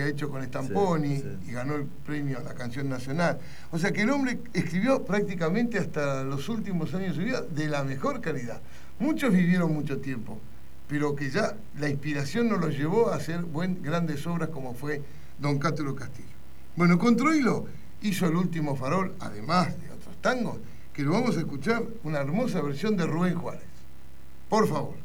había hecho con Stamponi, y ganó el premio a la canción nacional. O sea que el hombre escribió prácticamente hasta los últimos años de su vida de la mejor calidad. Muchos vivieron mucho tiempo, pero que ya la inspiración nos los llevó a hacer grandes obras como fue Don Cátulo Castillo. Bueno, con Troilo hizo El último farol, además de otros tangos, que lo vamos a escuchar, una hermosa versión de Rubén Juárez. Por favor.